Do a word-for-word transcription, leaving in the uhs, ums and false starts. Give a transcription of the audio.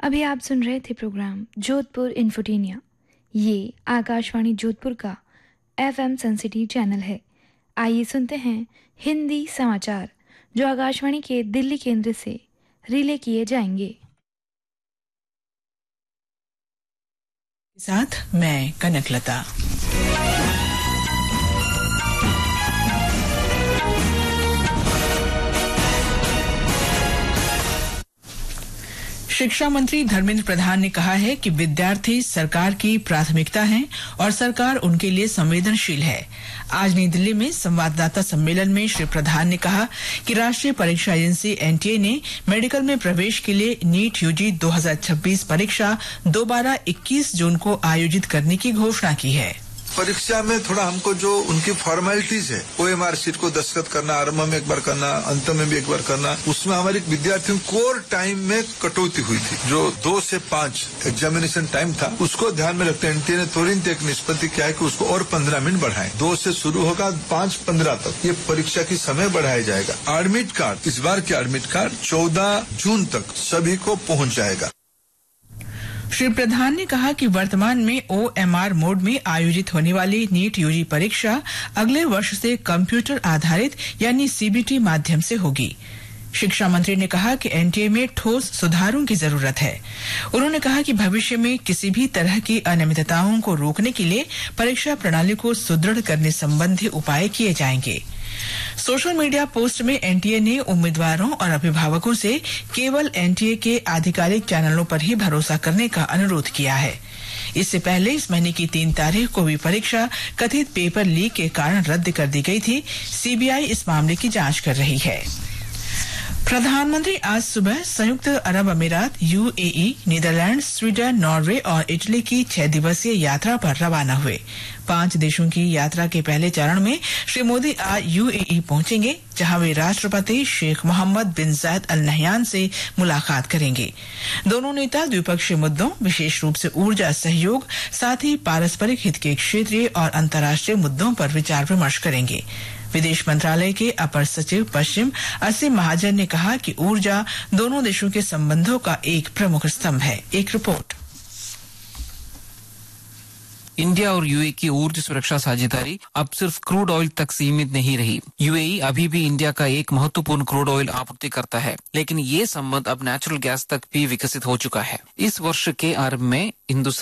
अभी आप सुन रहे थे प्रोग्राम जोधपुर इन्फोटेनिया। ये आकाशवाणी जोधपुर का एफएम सेंसिटिव चैनल है। आइए सुनते हैं हिंदी समाचार जो आकाशवाणी के दिल्ली केंद्र से रिले किए जाएंगे। साथ मैं कनकलता। शिक्षा मंत्री धर्मेंद्र प्रधान ने कहा है कि विद्यार्थी सरकार की प्राथमिकता हैं और सरकार उनके लिए संवेदनशील है। आज नई दिल्ली में संवाददाता सम्मेलन में श्री प्रधान ने कहा कि राष्ट्रीय परीक्षा एजेंसी एनटीए ने मेडिकल में प्रवेश के लिए नीट यूजी दो हज़ार छब्बीस परीक्षा दोबारा इक्कीस जून को आयोजित करने की घोषणा की है। परीक्षा में थोड़ा हमको जो उनकी फॉर्मेलिटीज है, ओएमआर शीट को दस्तखत करना, आरंभ में एक बार करना, अंत में भी एक बार करना, उसमें हमारे विद्यार्थियों कोर टाइम में कटौती हुई थी। जो दो से पांच एग्जामिनेशन टाइम था, उसको ध्यान में रखते एनटीए ने तुरंत एक निष्पत्ति किया है कि उसको और पंद्रह मिनट बढ़ाएं। दो से शुरू होगा, पांच पंद्रह तक ये परीक्षा की समय बढ़ाया जाएगा। एडमिट कार्ड, इस बार के एडमिट कार्ड चौदह जून तक सभी को पहुंच जाएगा। श्री प्रधान ने कहा कि वर्तमान में ओएमआर मोड में आयोजित होने वाली नीट यूजी परीक्षा अगले वर्ष से कंप्यूटर आधारित यानी सीबीटी माध्यम से होगी। शिक्षा मंत्री ने कहा कि एनटीए में ठोस सुधारों की जरूरत है। उन्होंने कहा कि भविष्य में किसी भी तरह की अनियमितताओं को रोकने के लिए परीक्षा प्रणाली को सुदृढ़ करने संबंधी उपाय किए जाएंगे। सोशल मीडिया पोस्ट में एनटीए ने उम्मीदवारों और अभिभावकों से केवल एनटीए के आधिकारिक चैनलों पर ही भरोसा करने का अनुरोध किया है। इससे पहले इस महीने की तीन तारीख को भी परीक्षा कथित पेपर लीक के कारण रद्द कर दी गई थी। सीबीआई इस मामले की जांच कर रही है। प्रधानमंत्री आज सुबह संयुक्त अरब अमीरात, यूएई, नीदरलैंड्स, स्वीडन, नॉर्वे और इटली की छह दिवसीय यात्रा पर रवाना हुए। पांच देशों की यात्रा के पहले चरण में श्री मोदी आज यूएई पहुंचेंगे, जहां वे राष्ट्रपति शेख मोहम्मद बिन जायद अल नहयान से मुलाकात करेंगे। दोनों नेता द्विपक्षीय मुद्दों, विशेष रूप से ऊर्जा सहयोग, साथ ही पारस्परिक हित के क्षेत्रीय और अंतर्राष्ट्रीय मुद्दों पर विचार विमर्श करेंगे। विदेश मंत्रालय के अपर सचिव पश्चिम असीम महाजन ने कहा कि ऊर्जा दोनों देशों के संबंधों का एक प्रमुख स्तंभ है। एक रिपोर्ट। इंडिया और यूएई की ऊर्जा सुरक्षा साझेदारी अब सिर्फ क्रूड ऑयल तक सीमित नहीं रही। यूएई अभी भी इंडिया का एक महत्वपूर्ण क्रूड ऑयल आपूर्ति करता है, लेकिन ये संबंध अब नेचुरल गैस तक भी विकसित हो चुका है। इस वर्ष के आरंभ में हिंदुस्तान